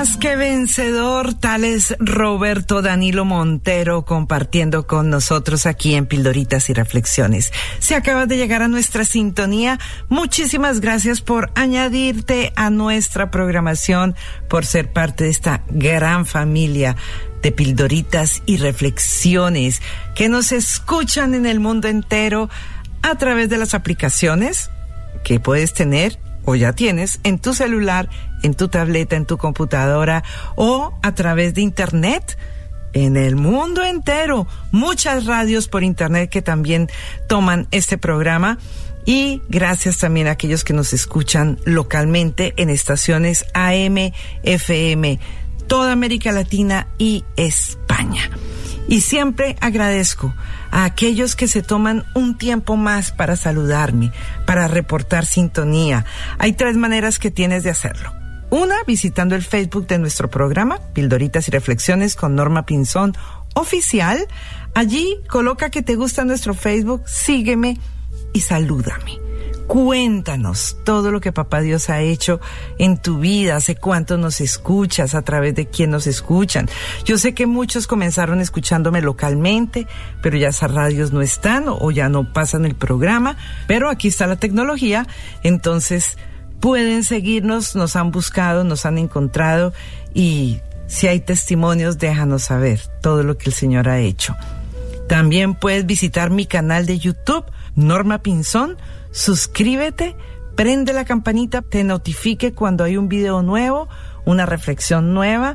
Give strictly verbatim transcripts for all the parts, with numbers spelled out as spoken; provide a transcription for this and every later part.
Más que vencedor, tal es Roberto Danilo Montero compartiendo con nosotros aquí en Pildoritas y Reflexiones. Si acabas de llegar a nuestra sintonía, muchísimas gracias por añadirte a nuestra programación, por ser parte de esta gran familia de Pildoritas y Reflexiones que nos escuchan en el mundo entero a través de las aplicaciones que puedes tener o ya tienes en tu celular, en tu tableta, en tu computadora o a través de internet en el mundo entero. Muchas radios por internet que también toman este programa. Y gracias también a aquellos que nos escuchan localmente en estaciones A M, F M, toda América Latina y España. Y siempre agradezco a aquellos que se toman un tiempo más para saludarme, para reportar sintonía. Hay tres maneras que tienes de hacerlo. Una, visitando el Facebook de nuestro programa, Pildoritas y Reflexiones con Norma Pinzón Oficial. Allí coloca que te gusta nuestro Facebook, sígueme y salúdame. Cuéntanos todo lo que Papá Dios ha hecho en tu vida, hace cuánto nos escuchas, a través de quién nos escuchan. Yo sé que muchos comenzaron escuchándome localmente, pero ya esas radios no están o ya no pasan el programa, pero aquí está la tecnología, entonces pueden seguirnos, nos han buscado, nos han encontrado y si hay testimonios, déjanos saber todo lo que el Señor ha hecho. También puedes visitar mi canal de YouTube, Norma Pinzón. Suscríbete, prende la campanita, te notifique cuando hay un video nuevo, una reflexión nueva.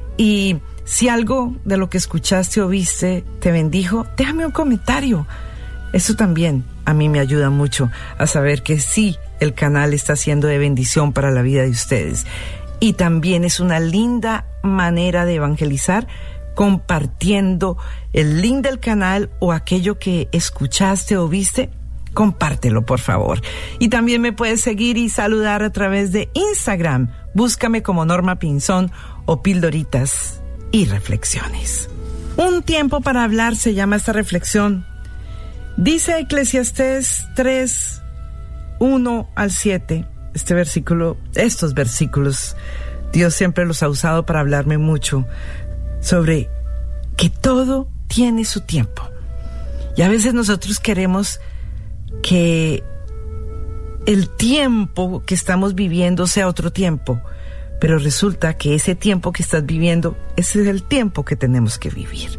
Y si algo de lo que escuchaste o viste te bendijo, déjame un comentario. Eso también a mí me ayuda mucho a saber que sí, el canal está siendo de bendición para la vida de ustedes. Y también es una linda manera de evangelizar, compartiendo el link del canal o aquello que escuchaste o viste. Compártelo, por favor. Y también me puedes seguir y saludar a través de Instagram. Búscame como Norma Pinzón o Pildoritas y Reflexiones. Un tiempo para hablar se llama esta reflexión. Dice Eclesiastés tres, uno al siete. Este versículo, estos versículos, Dios siempre los ha usado para hablarme mucho sobre que todo tiene su tiempo. Y a veces nosotros queremos que el tiempo que estamos viviendo sea otro tiempo, pero resulta que ese tiempo que estás viviendo, ese es el tiempo que tenemos que vivir.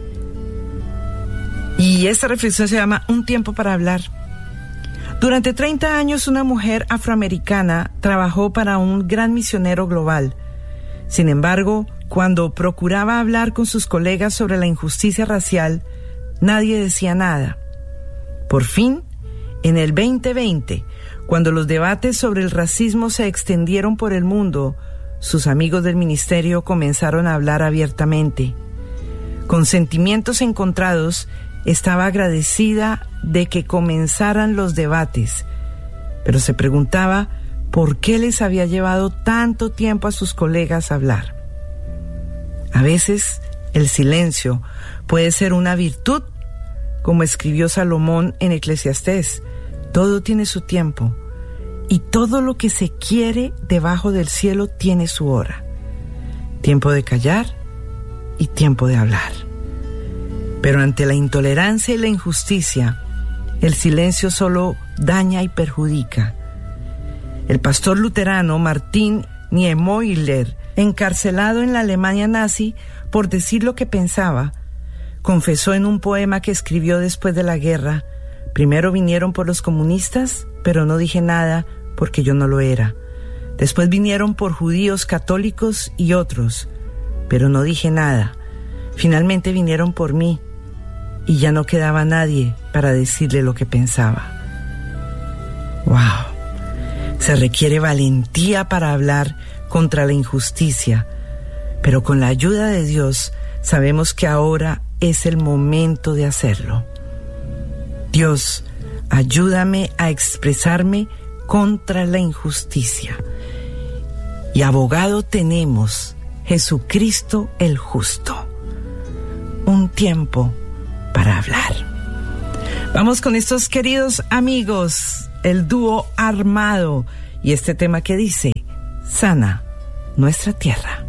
Y esta reflexión se llama Un tiempo para hablar. Durante treinta años, una mujer afroamericana trabajó para un gran misionero global. Sin embargo, cuando procuraba hablar con sus colegas sobre la injusticia racial, nadie decía nada. Por fin, en el veinte veinte, cuando los debates sobre el racismo se extendieron por el mundo, sus amigos del ministerio comenzaron a hablar abiertamente. Con sentimientos encontrados, estaba agradecida de que comenzaran los debates, pero se preguntaba por qué les había llevado tanto tiempo a sus colegas hablar. A veces, el silencio puede ser una virtud, como escribió Salomón en Eclesiastés. Todo tiene su tiempo, y todo lo que se quiere debajo del cielo tiene su hora. Tiempo de callar y tiempo de hablar. Pero ante la intolerancia y la injusticia, el silencio solo daña y perjudica. El pastor luterano Martin Niemöller, encarcelado en la Alemania nazi por decir lo que pensaba, confesó en un poema que escribió después de la guerra: primero vinieron por los comunistas, pero no dije nada porque yo no lo era. Después vinieron por judíos, católicos y otros, pero no dije nada. Finalmente vinieron por mí y ya no quedaba nadie para decirle lo que pensaba. ¡Wow! Se requiere valentía para hablar contra la injusticia, pero con la ayuda de Dios sabemos que ahora es el momento de hacerlo. Dios, ayúdame a expresarme contra la injusticia. Y abogado tenemos, Jesucristo el justo. Un tiempo para hablar. Vamos con estos queridos amigos, el dúo Armado, y este tema que dice: sana nuestra tierra.